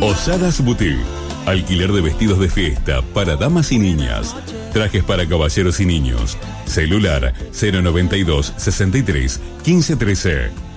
Posadas Boutique. Alquiler de vestidos de fiesta para damas y niñas. Trajes para caballeros y niños. Celular 092 63 15 13.